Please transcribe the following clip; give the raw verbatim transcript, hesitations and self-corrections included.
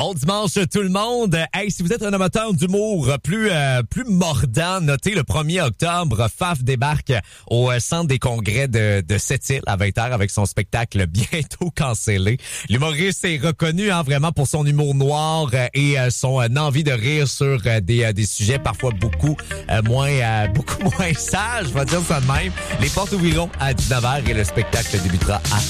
Bon dimanche tout le monde. Hey, si vous êtes un amateur d'humour plus euh, plus mordant, notez le premier octobre, Faf débarque au euh, centre des congrès de, de Sept-Îles à vingt heures avec son spectacle bientôt cancellé. L'humoriste est reconnu hein, vraiment pour son humour noir euh, et euh, son euh, envie de rire sur euh, des euh, des sujets parfois beaucoup euh, moins euh, beaucoup moins sages, je vais dire ça de même. Les portes ouvriront à dix-neuf heures et le spectacle débutera à